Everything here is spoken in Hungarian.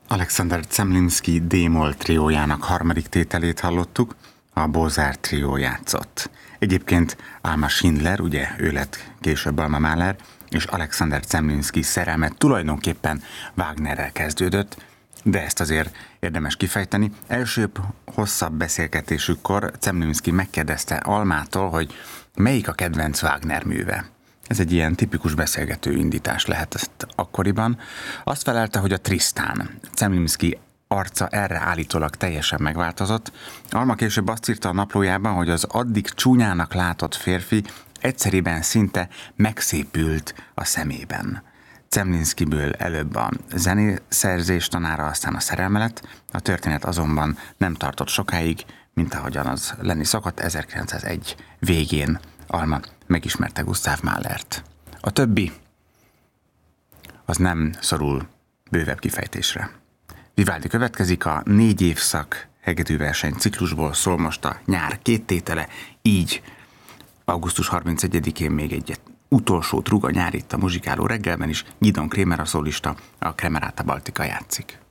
Alexander Zemlinsky D-moll triójának harmadik tételét hallottuk, a Beaux-Arts trió játszott. Egyébként Alma Schindler, ugye ő lett később Alma Mahler, és Alexander Zemlinsky szerelme tulajdonképpen Wagnerrel kezdődött, de ezt azért érdemes kifejteni. Első hosszabb beszélgetésükkor Zemlinsky megkérdezte Almától, hogy melyik a kedvenc Wagner műve. Ez egy ilyen tipikus beszélgető indítás lehetett akkoriban. Azt felelte, hogy a Tristan. Zemlinsky arca erre állítólag teljesen megváltozott. Alma később azt írta a naplójában, hogy az addig csúnyának látott férfi egyszerűen szinte megszépült a szemében. Zemlinskyből előbb a zenészerzés tanára, aztán a szerelme lett. A történet azonban nem tartott sokáig, mint ahogyan az lenni szokott. 1901 végén Alma megismerte Gustav Mahlert. A többi az nem szorul bővebb kifejtésre. Vivaldi következik, a 4 évszak hegedűverseny ciklusból szól most a nyár 2 tétele, így augusztus 31-én még egy utolsót rúg a nyár itt a muzsikáló reggelben is. Gidon Kremer a szólista, a Kremerata Baltica játszik.